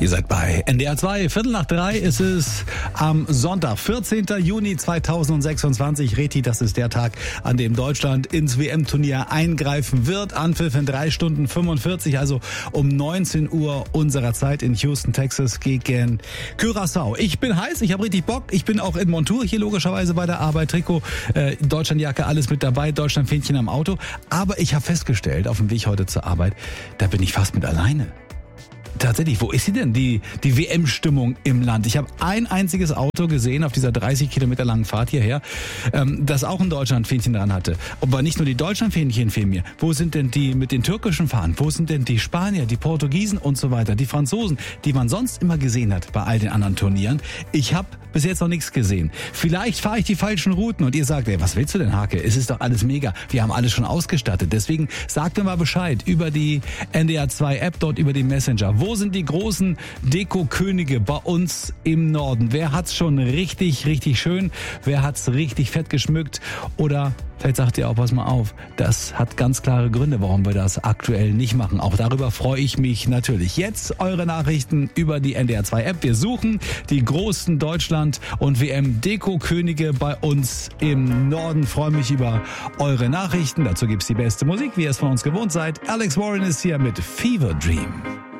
Ihr seid bei NDR 2, 2:15 ist es am Sonntag, 14. Juni 2026. Reti, das ist der Tag, an dem Deutschland ins WM-Turnier eingreifen wird. Anpfiff in 3 Stunden 45, also um 19 Uhr unserer Zeit in Houston, Texas gegen Curaçao. Ich bin heiß, ich habe richtig Bock. Ich bin auch in Montur hier logischerweise bei der Arbeit. Trikot, Deutschlandjacke, alles mit dabei. Deutschlandfähnchen am Auto. Aber ich habe festgestellt, auf dem Weg heute zur Arbeit, da bin ich fast mit alleine. Tatsächlich, wo ist sie denn, die WM-Stimmung im Land? Ich habe ein einziges Auto gesehen auf dieser 30 Kilometer langen Fahrt hierher, das auch ein Deutschlandfähnchen dran hatte. Aber nicht nur die Deutschlandfähnchen fehlen mir. Wo sind denn die mit den türkischen Fahnen? Wo sind denn die Spanier, die Portugiesen und so weiter, die Franzosen, die man sonst immer gesehen hat bei all den anderen Turnieren? Ich habe bis jetzt noch nichts gesehen. Vielleicht fahre ich die falschen Routen und ihr sagt, ey, was willst du denn, Hake? Es ist doch alles mega. Wir haben alles schon ausgestattet. Deswegen sagt mir mal Bescheid über die NDR 2 App, dort über den Messenger. Wo sind die großen Deko-Könige bei uns im Norden? Wer hat's schon richtig, richtig schön? Wer hat's richtig fett geschmückt? Oder vielleicht sagt ihr auch, pass mal auf, das hat ganz klare Gründe, warum wir das aktuell nicht machen. Auch darüber freue ich mich natürlich. Jetzt eure Nachrichten über die NDR 2 App. Wir suchen die großen Deutschland- und WM-Deko-Könige bei uns im Norden. Freue mich über eure Nachrichten. Dazu gibt's die beste Musik, wie ihr es von uns gewohnt seid. Alex Warren ist hier mit Fever Dream.